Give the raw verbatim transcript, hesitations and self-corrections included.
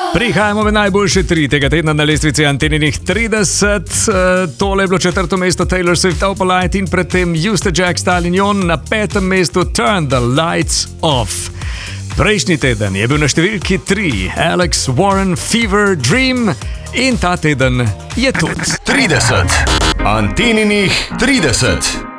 Prihajamo v najboljše tri tega tedna na lestvici Anteninih trideset. Tole je bilo četrto mesto Taylor Swift Opalite in predtem Juste Jack Stallion, na petem mestu Turn the Lights Off. Prejšnji teden je bil na številki tri Alex Warren Fever Dream in ta teden je tudi trideset. Anteninih trideset.